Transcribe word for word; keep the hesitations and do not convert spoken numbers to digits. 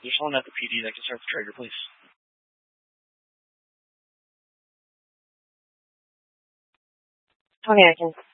There's someone at the P D that can start the trigger, please. Okay, I can.